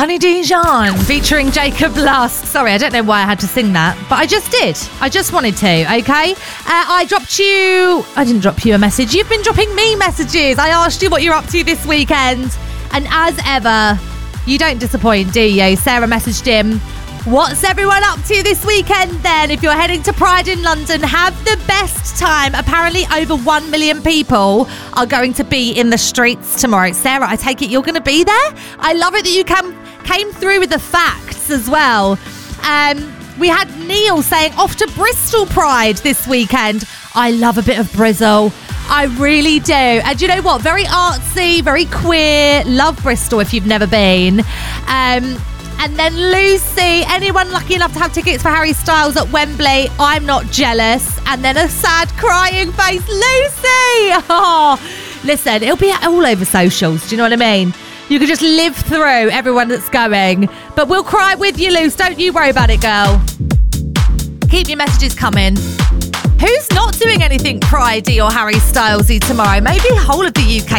Honey Dijon featuring Jacob Lusk. Sorry, I don't know why I had to sing that, but I just did. I just wanted to, okay? I didn't drop you a message. You've been dropping me messages. I asked you what you're up to this weekend. And as ever, you don't disappoint, do you? Sarah messaged him, what's everyone up to this weekend then? If you're heading to Pride in London, have the best time. Apparently over 1 million people are going to be in the streets tomorrow. Sarah, I take it you're going to be there? I love it that you came through with the facts as well. We had Neil saying off to Bristol Pride this weekend. I love a bit of Brizzle. I really do. And you know what? Very artsy, very queer. Love Bristol if you've never been. And then Lucy, anyone lucky enough to have tickets for Harry Styles at Wembley? I'm not jealous. And then a sad crying face, Lucy. Oh, listen, it'll be all over socials. Do you know what I mean? You can just live through everyone that's going. But we'll cry with you, Luce. Don't you worry about it, girl. Keep your messages coming. Who's not doing anything Pridey or Harry Stylesy tomorrow? Maybe whole of the UK